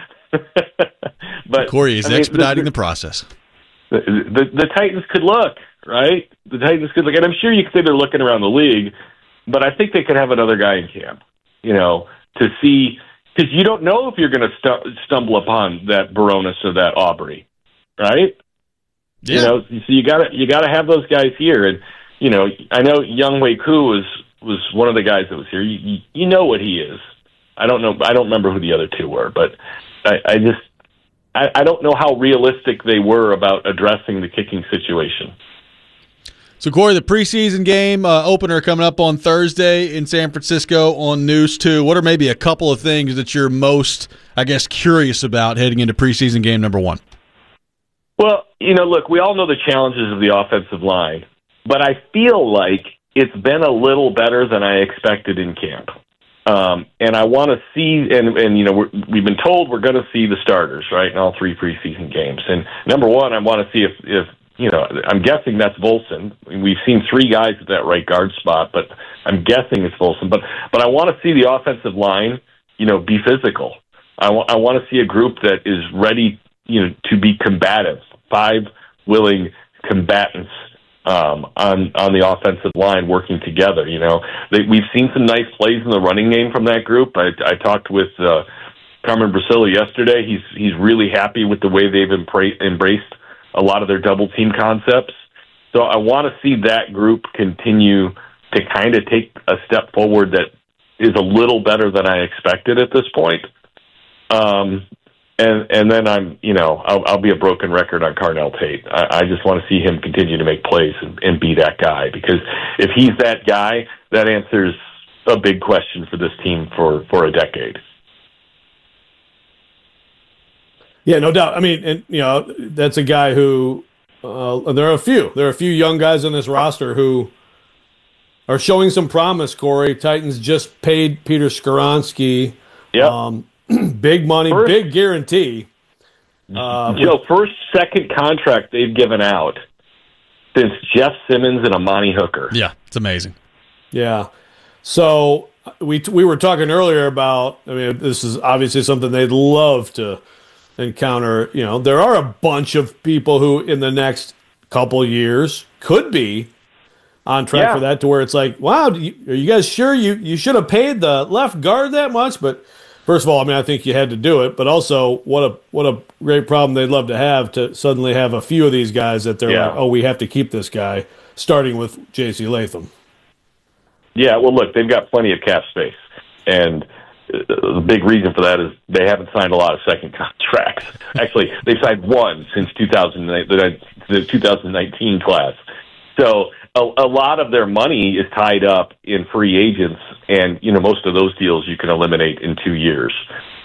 But Corey is I mean, expediting the, the, process. the, the the Titans could look, right? The Titans could look, and I'm sure you could say they're looking around the league, but I think they could have another guy in camp, you know, to see, because you don't know if you're going to stu- stumble upon that Baronis or that Aubrey, right? Yeah. You know, so you got to you got to have those guys here, and you know, I know Young Wei Koo was was one of the guys that was here. You, you you know what he is. I don't know. I don't remember who the other two were, but I, I just I, I don't know how realistic they were about addressing the kicking situation. So, Corey, the preseason game uh, opener coming up on Thursday in San Francisco on News two. What are maybe a couple of things that you're most, I guess, curious about heading into preseason game number one? Well, you know, look, we all know the challenges of the offensive line, but I feel like it's been a little better than I expected in camp. Um, and I want to see, and, and you know, we're, we've been told we're going to see the starters, right, in all three preseason games. And number one, I want to see if, if you know, I'm guessing that's Volson. We've seen three guys at that right guard spot, but I'm guessing it's Volson. But but I want to see the offensive line, you know, be physical. I, w- I want to see a group that is ready, you know, to be combative. Five willing combatants um, on on the offensive line working together. You know, they, we've seen some nice plays in the running game from that group. I, I talked with uh, Carmen Brasilia yesterday. He's he's really happy with the way they've embra- embraced a lot of their double team concepts. So I want to see that group continue to kind of take a step forward that is a little better than I expected at this point. Um, and and then I'm, you know, I'll, I'll be a broken record on Carnell Tate. I, I just want to see him continue to make plays and, and be that guy, because if he's that guy, that answers a big question for this team for, for a decade. Yeah, no doubt. I mean, and you know, that's a guy who uh, there are a few. There are a few young guys on this roster who are showing some promise. Corey, Titans just paid Peter Skoronski, Yep. um, big money, First- big guarantee. Uh, you know, first, second contract they've given out since Jeff Simmons and Amani Hooker. Yeah, it's amazing. Yeah. So we we were talking earlier about, I mean, this is obviously something they'd love to encounter. You know, there are a bunch of people who in the next couple years could be on track Yeah. for that, to where it's like, wow, do you, are you guys sure you, you should have paid the left guard that much? But first of all, I mean, I think you had to do it, but also what a what a great problem they'd love to have to suddenly have a few of these guys that they're Yeah. like, oh, we have to keep this guy, starting with J C Latham. Yeah, well, look, they've got plenty of cap space, and uh, the big reason for that is they haven't signed a lot of second contracts. Actually, they've signed one since two thousand nine, the, the two thousand nineteen class. So a, a lot of their money is tied up in free agents, and you know most of those deals you can eliminate in two years.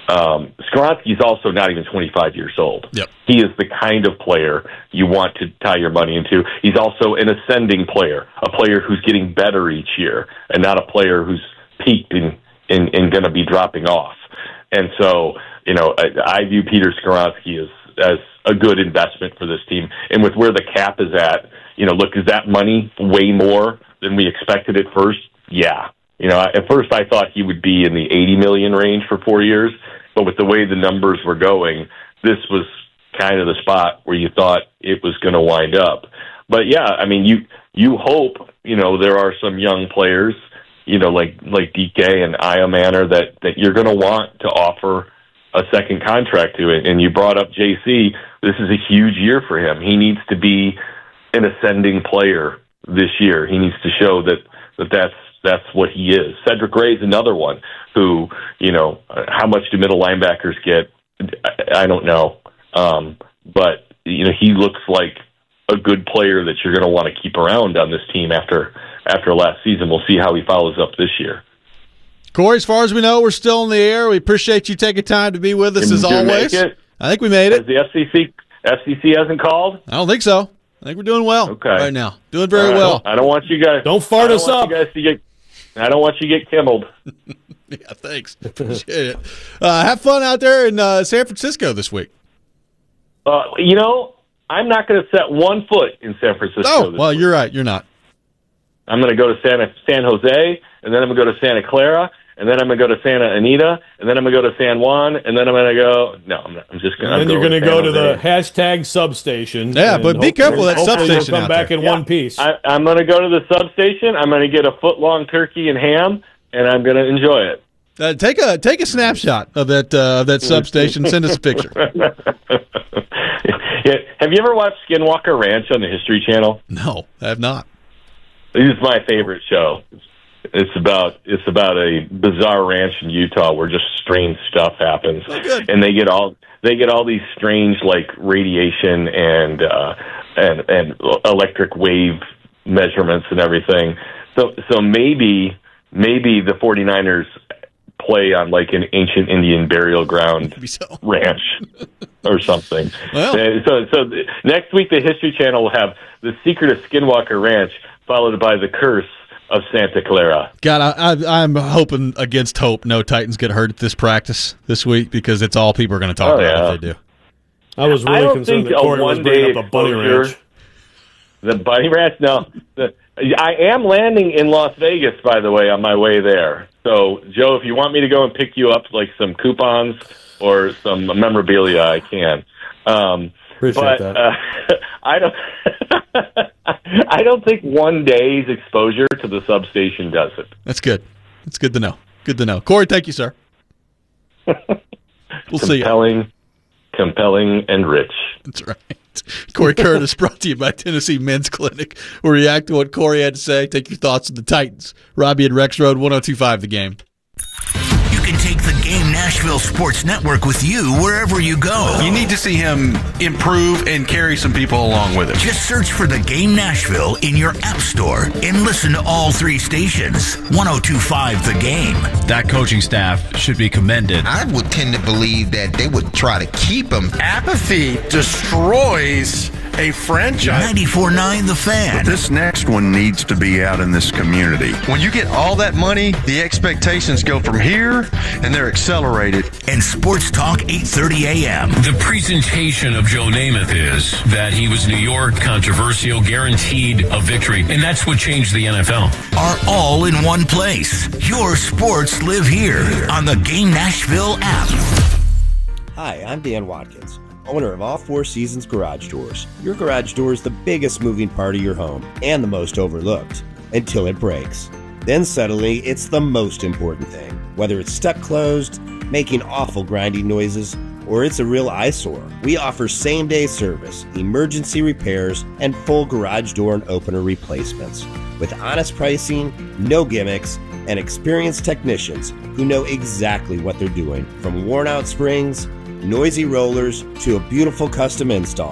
Um, Skoronski's also not even twenty-five years old. Yep. He is the kind of player you want to tie your money into. He's also an ascending player, a player who's getting better each year, and not a player who's peaked and, and, and going to be dropping off. And so, you know, I, I view Peter Skoronski as, as a good investment for this team. And with where the cap is at, you know, look, is that money way more than we expected at first? Yeah. You know, at first I thought he would be in the eighty million range for four years, but with the way the numbers were going, this was kind of the spot where you thought it was going to wind up. But yeah, I mean, you you hope, you know, there are some young players, you know, like like D K and Aya Manor that that you're going to want to offer a second contract to it. And you brought up J C. This is a huge year for him. He needs to be an ascending player this year. He needs to show that, that that's that's what he is. Cedric Gray's another one who, you know, how much do middle linebackers get? I, I don't know. Um, but, you know, he looks like a good player that you're going to want to keep around on this team after after last season. We'll see how he follows up this year. Corey, as far as we know, we're still in the air. We appreciate you taking time to be with us Did as we always. make it? I think we made it. Has the F C C F C C hasn't called? I don't think so. I think we're doing well okay. right now. Doing very right. well. I don't want you guys. Don't fart I don't us want up. You guys to get, I don't want you to get kimmeled. Yeah, thanks. Appreciate it. Uh, have fun out there in uh, San Francisco this week. Uh, you know, I'm not going to set one foot in San Francisco. Oh, this well, week. you're right. You're not. I'm going to go to Santa, San Jose, and then I'm going to go to Santa Clara, and then I'm going to go to Santa Anita, and then I'm going to go to San Juan, and then I'm going to go. No, I'm, not, I'm just going to. And then you're going to go to the hashtag substation. Yeah, but be careful of that substation We'll come out back there. in Yeah. one piece. I, I'm going to go to the substation. I'm going to get a foot long turkey and ham, and I'm going to enjoy it. Uh, take a take a snapshot of that uh, of that substation. Send us a picture. Yeah. Have you ever watched Skinwalker Ranch on the History Channel? No, I have not. This is my favorite show. It's about it's about a bizarre ranch in Utah where just strange stuff happens, Oh, and they get all they get all these strange like radiation and uh, and and electric wave measurements and everything. So so maybe maybe the 49ers play on like an ancient Indian burial ground so. ranch or something. Well. Uh, so so th- next week the History Channel will have The Secret of Skinwalker Ranch, followed by The Curse of Santa Clara. God, I, I, I'm hoping against hope no Titans get hurt at this practice this week because it's all people are going to talk Oh, about yeah. if they do. I was I really don't concerned think that a Corey was bringing one-day up a bunny exposure- ranch. The Bunny Ranch? No. The, I am landing in Las Vegas, by the way, on my way there. So, Joe, if you want me to go and pick you up like some coupons or some memorabilia, I can. Um, Appreciate but, that. Uh, I don't. I don't think one day's exposure to the substation does it. That's good. That's good to know. Good to know. Corey, thank you, sir. We'll see you. Compelling, compelling, and rich. That's right. Corey Curtis brought to you by Tennessee Men's Clinic. We'll react to what Corey had to say. Take your thoughts on the Titans. Robbie and Rex Road, one oh two point five The Game. You can take the Game Nashville Sports Network with you wherever you go. You need to see him improve and carry some people along with him. Just search for the Game Nashville in your app store and listen to all three stations. one oh two point five The Game. That coaching staff should be commended. I would tend to believe that they would try to keep him. Apathy destroys a franchise. ninety-four point nine The Fan. But this next one needs to be out in this community. When you get all that money, the expectations go from here, and they're accelerated. And Sports Talk eight thirty a.m. The presentation of Joe Namath is that he was New York, controversial, guaranteed a victory, and that's what changed the N F L. Are all in one place. Your sports live here on the Game Nashville app. Hi, I'm Dan Watkins, owner of All Four Seasons Garage Doors. Your garage door is the biggest moving part of your home and the most overlooked until it breaks. Then suddenly, it's the most important thing. Whether it's stuck closed, making awful grinding noises, or it's a real eyesore, we offer same-day service, emergency repairs, and full garage door and opener replacements. With honest pricing, no gimmicks, and experienced technicians who know exactly what they're doing. From worn-out springs, noisy rollers, to a beautiful custom install,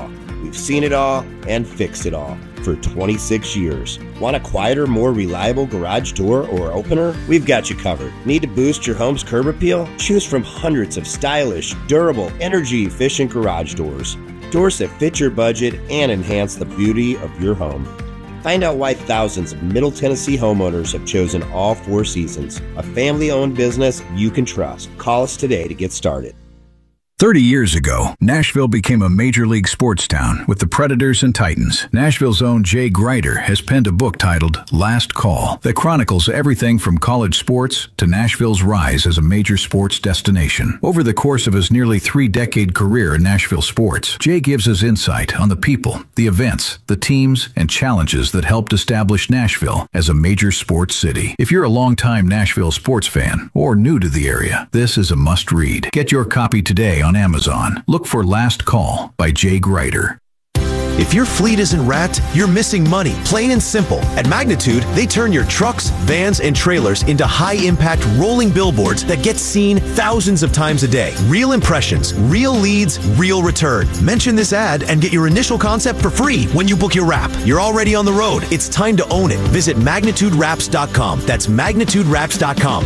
We've seen it all and fixed it all for twenty-six years. Want a quieter, more reliable garage door or opener? We've got you covered. Need to boost your home's curb appeal? Choose from hundreds of stylish, durable, energy-efficient garage doors. Doors that fit your budget and enhance the beauty of your home. Find out why thousands of Middle Tennessee homeowners have chosen All Four Seasons, a family-owned business you can trust. Call us today to get started. thirty years ago, Nashville became a major league sports town with the Predators and Titans. Nashville's own Jay Greider has penned a book titled Last Call that chronicles everything from college sports to Nashville's rise as a major sports destination. Over the course of his nearly three-decade career in Nashville sports, Jay gives us insight on the people, the events, the teams, and challenges that helped establish Nashville as a major sports city. If you're a longtime Nashville sports fan or new to the area, this is a must-read. Get your copy today on Amazon. Look for Last Call by Jay Greider. If your fleet isn't wrapped, you're missing money, plain and simple. At Magnitude, they turn your trucks, vans, and trailers into high-impact rolling billboards that get seen thousands of times a day. Real impressions, real leads, real return. Mention this ad and get your initial concept for free when you book your wrap. You're already on the road. It's time to own it. Visit magnitude wraps dot com. That's magnitude wraps dot com.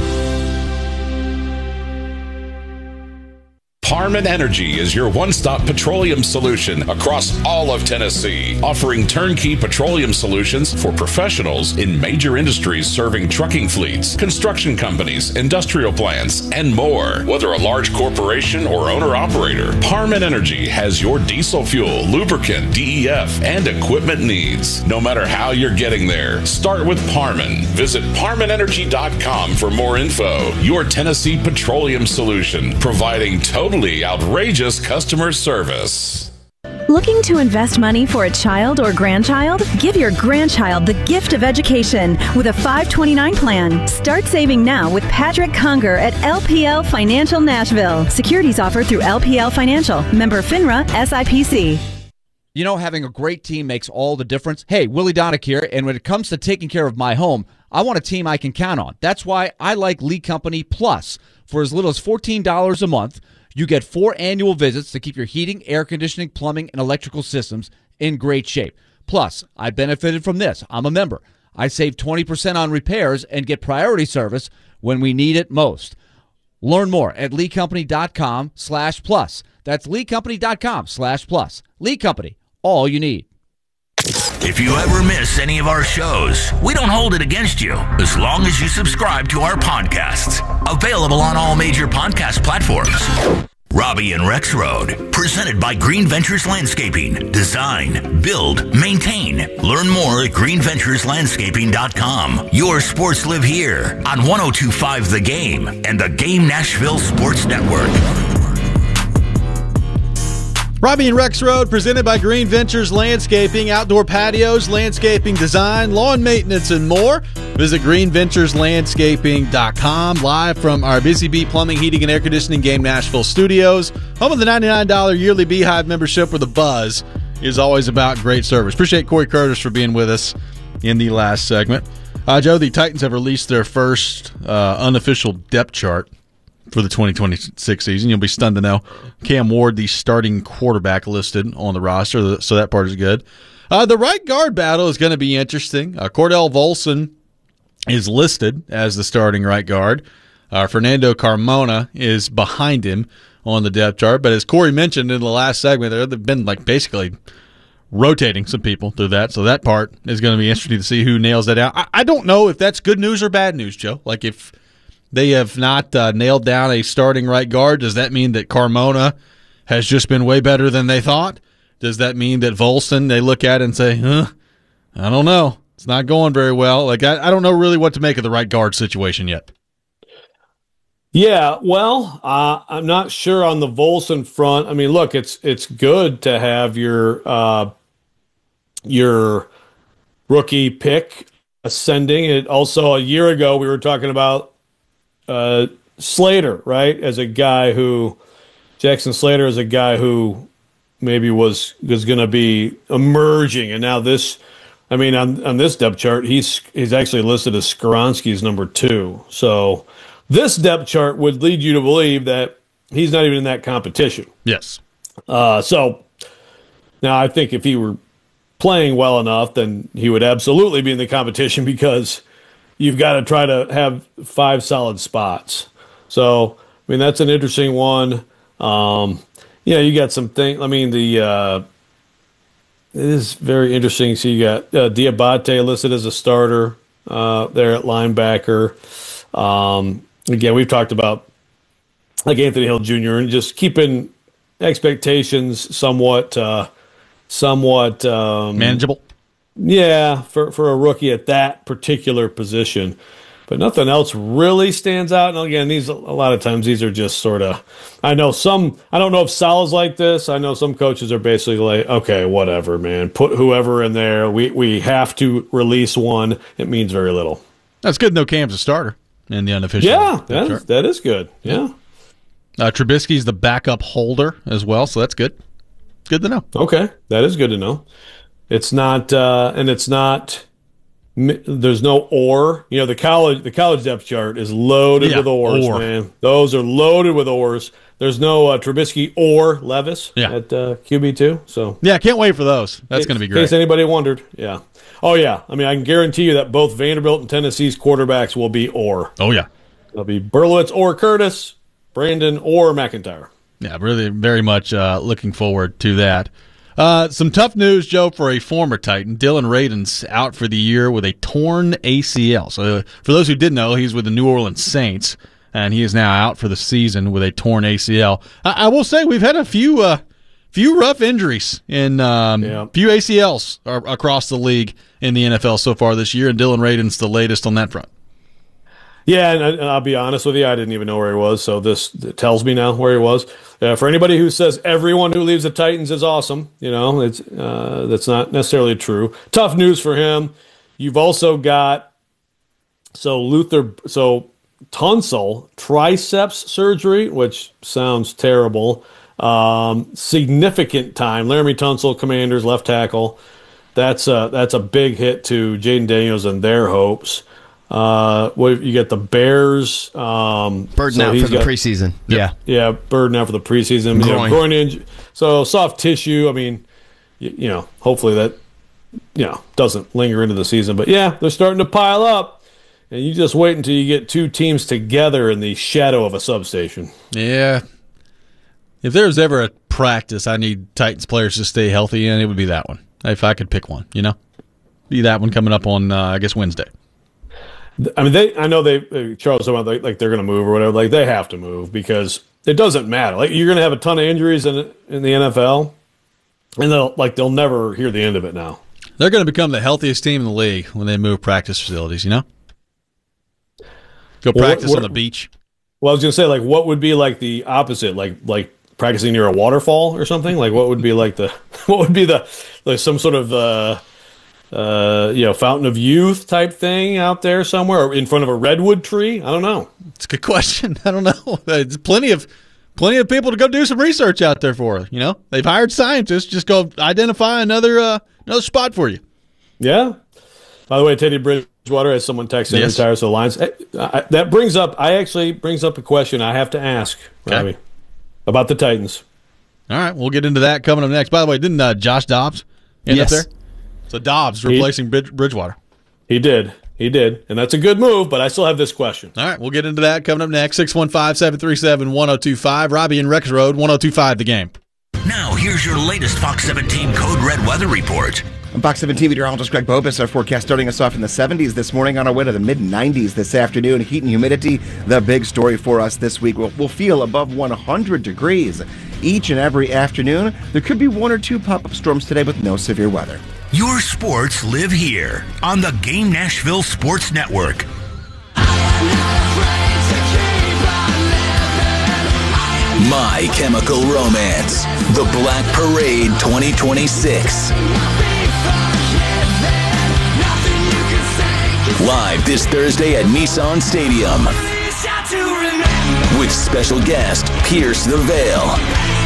Parman Energy is your one-stop petroleum solution across all of Tennessee, offering turnkey petroleum solutions for professionals in major industries serving trucking fleets, construction companies, industrial plants, and more. Whether a large corporation or owner-operator, Parman Energy has your diesel fuel, lubricant, D E F, and equipment needs. No matter how you're getting there, start with Parman. Visit parman energy dot com for more info. Your Tennessee petroleum solution, providing total outrageous customer service. Looking to invest money for a child or grandchild? Give your grandchild the gift of education with a five twenty-nine plan. Start saving now with Patrick Conger at L P L Financial Nashville. Securities offered through L P L Financial. Member FINRA S I P C. You know, having a great team makes all the difference. Hey, Willie Donick here, and when it comes to taking care of my home, I want a team I can count on. That's why I like Lee Company Plus. For as little as fourteen dollars a month, you get four annual visits to keep your heating, air conditioning, plumbing, and electrical systems in great shape. Plus, I benefited from this. I'm a member. I save twenty percent on repairs and get priority service when we need it most. Learn more at lee company dot com slash plus. That's lee company dot com slash plus. Lee Company, all you need. If you ever miss any of our shows, we don't hold it against you as long as you subscribe to our podcasts. Available on all major podcast platforms. Robbie and Rex Road, presented by Green Ventures Landscaping. Design, build, maintain. Learn more at green ventures landscaping dot com. Your sports live here on one oh two point five The Game and the Game Nashville Sports Network. Robbie and Rex Road, presented by Green Ventures Landscaping, outdoor patios, landscaping design, lawn maintenance, and more. Visit green ventures landscaping dot com, live from our Busy Bee Plumbing, Heating, and Air Conditioning Game Nashville studios. Home of the ninety-nine dollars yearly Beehive membership, where the buzz is always about great service. Appreciate Corey Curtis for being with us in the last segment. Uh, Joe, the Titans have released their first uh, unofficial depth chart for the twenty twenty-six season. You'll be stunned to know Cam Ward, the starting quarterback, listed on the roster, so that part is good. Uh, the right guard battle is going to be interesting. Uh, Cordell Volson is listed as the starting right guard. Uh, Fernando Carmona is behind him on the depth chart, but as Corey mentioned in the last segment, they've been like basically rotating some people through that, so that part is going to be interesting to see who nails that out. I, I don't know if that's good news or bad news, Joe. Like if they have not uh, nailed down a starting right guard, does that mean that Carmona has just been way better than they thought? Does that mean that Volson, they look at it and say, huh, I don't know. It's not going very well. Like I, I don't know really what to make of the right guard situation yet. Yeah, well, uh, I'm not sure on the Volson front. I mean, look, it's it's good to have your uh, your rookie pick ascending. It also, a year ago, we were talking about Uh, Slater, right, as a guy who Jackson Slater is a guy who maybe was was going to be emerging, and now this, I mean, on on this depth chart, he's he's actually listed as Skoronski's number two. So this depth chart would lead you to believe that he's not even in that competition. Yes. Uh, so Now, I think if he were playing well enough, then he would absolutely be in the competition because you've got to try to have five solid spots. So, I mean, that's an interesting one. Um, yeah, you got some things. I mean, the uh, it is very interesting. So you got uh, Diabate listed as a starter uh, there at linebacker. Um, again, we've talked about like Anthony Hill Junior and just keeping expectations somewhat uh, somewhat um, manageable. Yeah, for, for a rookie at that particular position. But nothing else really stands out. And again, these a lot of times these are just sort of, I know some, I don't know if Sal's like this. I know some coaches are basically like, okay, whatever, man. Put whoever in there. We we have to release one. It means very little. That's good. No Cam's a starter in the unofficial. Yeah, that is, that is good. Yeah. Uh, Trubisky's the backup holder as well, so that's good. Good to know. Okay, that is good to know. It's not, uh, and it's not. There's no or. You know, the college the college depth chart is loaded yeah, with ors, or. man. Those are loaded with ors. There's no uh, Trubisky or Levis yeah. at uh, Q B two. So yeah, can't wait for those. That's going to be great. In case anybody wondered, yeah. Oh yeah, I mean, I can guarantee you that both Vanderbilt and Tennessee's quarterbacks will be or. Oh yeah, they'll be Berlowitz or Curtis, Brandon or McIntyre. Yeah, really, very much uh, looking forward to that. Uh, some tough news, Joe, for a former Titan. Dylan Radunz out for the year with a torn A C L. So uh, for those who didn't know, he's with the New Orleans Saints, and he is now out for the season with a torn A C L. I, I will say we've had a few uh, few rough injuries in um, yeah. few A C Ls are, across the league in the N F L so far this year, and Dylan Radunz the latest on that front. Yeah, and, and I'll be honest with you, I didn't even know where he was, so this tells me now where he was. Uh, for anybody who says everyone who leaves the Titans is awesome, you know, it's uh, that's not necessarily true. Tough news for him. You've also got so Luther, so Tunsil triceps surgery, which sounds terrible. Um, significant time. Laramie Tunsil, Commanders left tackle. That's a, that's a big hit to Jaden Daniels and their hopes. Uh, what you get the Bears. Um, Burden so out for the got, preseason. Yeah, yeah, burden out for the preseason. Groin, you know, groin injury. So soft tissue. I mean, you, you know, hopefully that you know doesn't linger into the season. But yeah, they're starting to pile up, and you just wait until you get two teams together in the shadow of a substation. Yeah. If there's ever a practice I need Titans players to stay healthy in, it would be that one. If I could pick one, you know, be that one coming up on uh, I guess Wednesday. I mean, they. I know they. Uh, Charles talking about like, like they're going to move or whatever. Like they have to move because it doesn't matter. Like you're going to have a ton of injuries in in the N F L, and they'll like they'll never hear the end of it now. They're going to become the healthiest team in the league when they move practice facilities. You know, go practice well, what, what, on the beach. Well, I was going to say like what would be like the opposite, like like practicing near a waterfall or something. Like what would be like the what would be the like some sort of. Uh, Uh, you know, fountain of youth type thing out there somewhere, or in front of a redwood tree. I don't know. It's a good question. I don't know. There's plenty of plenty of people to go do some research out there for. You know, they've hired scientists. Just go identify another uh, another spot for you. Yeah. By the way, Teddy Bridgewater, as someone texted, yes. retires to the Lions. That brings up. I actually brings up a question I have to ask, Robbie, okay. about the Titans. All right, we'll get into that coming up next. By the way, didn't uh, Josh Dobbs end yes. up there? So Dobbs replacing he, Bridgewater. He did. He did. And that's a good move, but I still have this question. All right, we'll get into that coming up next. six one five, seven three seven, one oh two five. Robbie and Rex Road, one oh two five The Game. Now, here's your latest Fox seventeen Code Red weather report. I'm Fox seventeen meteorologist Greg Bobus. Our forecast starting us off in the seventies this morning, on our way to the mid nineties this afternoon. Heat and humidity, the big story for us this week. We'll, we'll feel above one hundred degrees each and every afternoon. There could be one or two pop-up storms today with no severe weather. Your sports live here on the Game Nashville Sports Network. My Chemical Romance, The Black Parade twenty twenty-six. Live this Thursday at Nissan Stadium. With special guest, Pierce the Veil.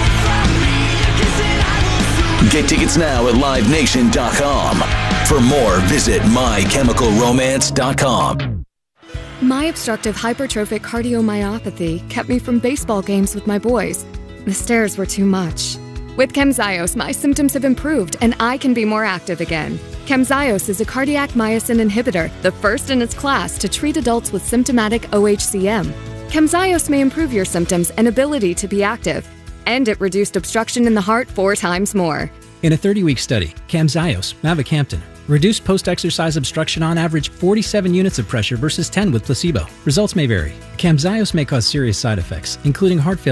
Get tickets now at live nation dot com. For more, visit my chemical romance dot com. My obstructive hypertrophic cardiomyopathy kept me from baseball games with my boys. The stairs were too much. With Camzyos, my symptoms have improved and I can be more active again. Camzyos is a cardiac myosin inhibitor, the first in its class to treat adults with symptomatic O H C M. Camzyos may improve your symptoms and ability to be active, and it reduced obstruction in the heart four times more. In a thirty-week study, Camzyos, mavacamten, reduced post-exercise obstruction on average forty-seven units of pressure versus ten with placebo. Results may vary. Camzyos may cause serious side effects, including heart failure.